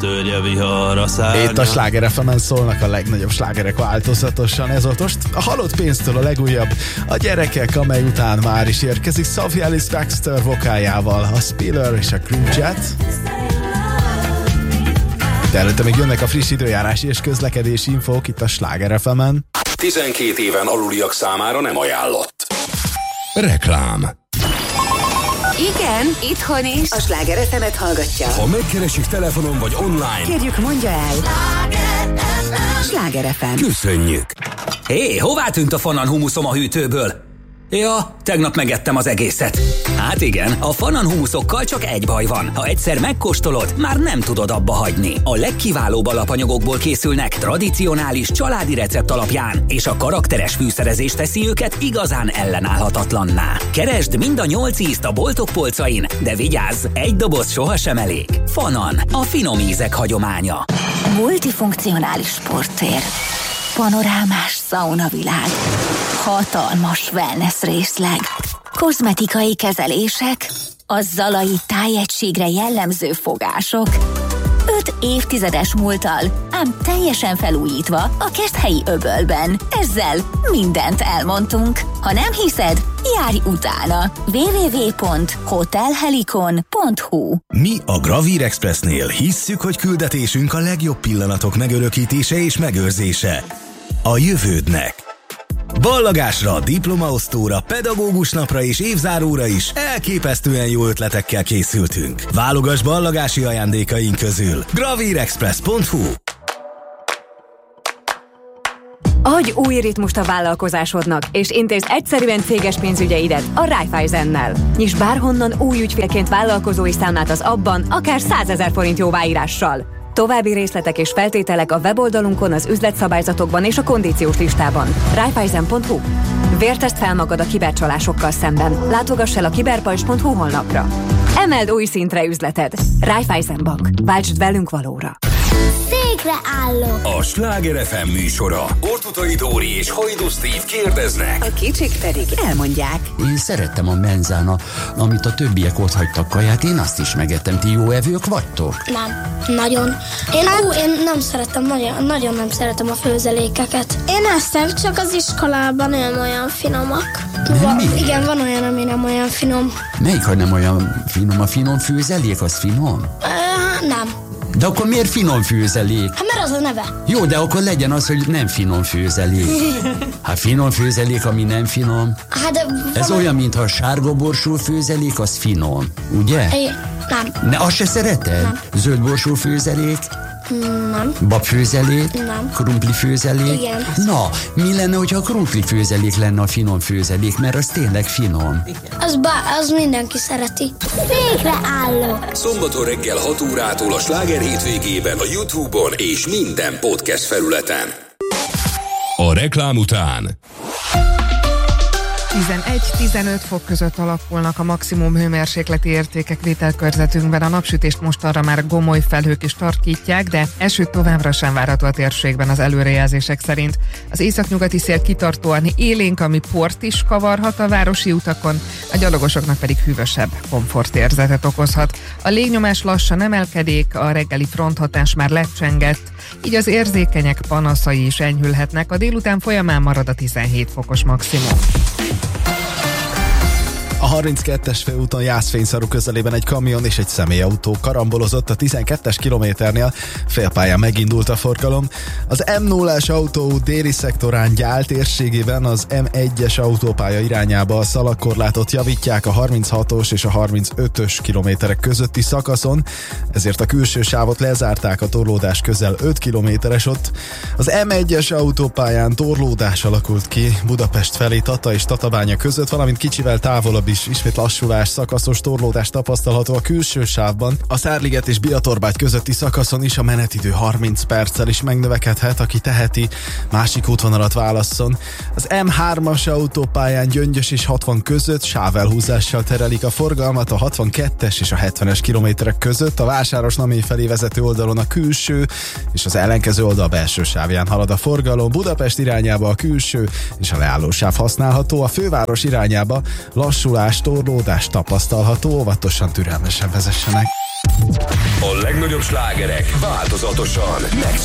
Törje vihar a szárnya. Itt a Sláger FM-en szólnak a legnagyobb slágerek változatosan. Ez ott most a halott pénztől a legújabb. A gyerekek, amely után már is érkezik Sophie Ellis Baxter vokájával, a Spiller és a Crew Jet. De előtte még jönnek a friss időjárási és közlekedési infók itt a Sláger FM-en. 12 éven aluliak számára nem ajánlott. Reklám. Igen, itthon is. A Sláger FM-et hallgatja. Ha megkeresik telefonon vagy online, kérjük, mondja el. Sláger FM. Köszönjük. Hé, hová tűnt a Fanan humuszom a hűtőből? Ja, tegnap megettem az egészet. Hát igen, a Fanan humuszokkal csak egy baj van. Ha egyszer megkóstolod, már nem tudod abba hagyni. A legkiválóbb alapanyagokból készülnek, tradicionális családi recept alapján, és a karakteres fűszerezés teszi őket igazán ellenállhatatlanná. Keresd mind a 8 ízt a boltok polcain, de vigyázz, egy doboz sohasem elég. Fanan, a finom ízek hagyománya. Multifunkcionális sporttér. Panorámás szaunavilág. Hatalmas wellness részleg. Kozmetikai kezelések. A zalai tájegységre jellemző fogások. 5 évtizedes múlttal, ám teljesen felújítva a Keszthelyi öbölben. Ezzel mindent elmondtunk. Ha nem hiszed, járj utána. www.hotelhelikon.hu. Mi a Gravír Expressnél hisszük, hogy küldetésünk a legjobb pillanatok megörökítése és megőrzése. A jövődnek. Ballagásra, diplomaosztóra, pedagógus napra és évzáróra is elképesztően jó ötletekkel készültünk. Válogass ballagási ajándékaink közül. gravírexpress.hu. Adj új ritmust a vállalkozásodnak, és intézd egyszerűen céges pénzügyeidet a Raiffeisennel. Nyisd bárhonnan új ügyfélként vállalkozói számlát az abban, akár 100 000 forint jóváírással. További részletek és feltételek a weboldalunkon, az üzletszabályzatokban és a kondíciós listában. Raiffeisen.hu. Vértezd fel magad a kibercsalásokkal szemben. Látogass el a kiberpajzs.hu honlapra. Emeld új szintre üzleted. Raiffeisen Bank. Váltsd velünk valóra. Székre állok. A Sláger FM műsora. Ortutai Dóri és Hajdú Steve kérdeznek. A kicsik pedig elmondják. Én szerettem a menzán, amit a többiek ott hagytak kaját, én azt is megettem. Ti jó evők vagytok? Nem, nagyon. Én nem szeretem, nagyon nem szeretem a főzelékeket. Én eszem, csak az iskolában nem olyan finomak. Igen, van olyan, ami nem olyan finom. Melyik, ha nem olyan finom? A finom főzelék, az finom? Nem. De akkor miért finom főzelék? Hát mert az a neve. Jó, de akkor legyen az, hogy nem finom főzelék. Hát finom főzelék, ami nem finom. Hát de ez olyan, mintha a sárga borsó főzelék, az finom, ugye? Nem. Ne, azt se szereted? Nem. Zöld borsó főzelék? Nem. Babfőzelék? Nem. Krumpli főzelék? Igen. Na, mi lenne, hogyha a krumpli főzelék lenne a finom főzelék, mert az tényleg finom. Az mindenki szereti. Végre állok. Szombaton reggel 6 órától a Sláger hétvégében a YouTube-on és minden podcast felületen. A reklám után 11-15 fok között alakulnak a maximum hőmérsékleti értékek vételkörzetünkben. A napsütést mostanra már gomoly felhők is tarkítják, de eső továbbra sem várható a térségben az előrejelzések szerint. Az északnyugati szél kitartóan élénk, ami port is kavarhat a városi utakon, a gyalogosoknak pedig hűvösebb komfortérzetet okozhat. A légnyomás lassan emelkedik, a reggeli fronthatás már lecsengett, így az érzékenyek panaszai is enyhülhetnek, a délután folyamán marad a 17 fokos maximum. A 32-es főúton Jászfényszaru közelében egy kamion és egy személyautó karambolozott a 12-es kilométernél, félpályán megindult a forgalom. Az M0-as autóút déli szektorán Gyál térségében az M1-es autópálya irányába a szalagkorlátot javítják a 36-os és a 35-ös kilométerek közötti szakaszon, ezért a külső sávot lezárták, a torlódás közel 5 kilométeres ott. Az M1-es autópályán torlódás alakult ki Budapest felé Tata és Tatabánya között, valamint kicsivel távolabb is ismét lassulás, szakaszos torlódás tapasztalható a külső sávban. A Szárliget és Biatorbágy közötti szakaszon is a menetidő 30 perccel is megnövekedhet, aki teheti, másik útvonalat válasszon. Az M3-as autópályán Gyöngyös és 60 között sávelhúzással terelik a forgalmat, a 62-es és a 70-es kilométerek között, a Vásárosnamély felé vezető oldalon a külső és az ellenkező oldal belső sávján halad a forgalom. Budapest irányába a külső és a leállósáv használható, a főváros irányába lassulás, torlódás tapasztalható, óvatosan, türelmesen vezessenek. A legnagyobb slágerek változatosan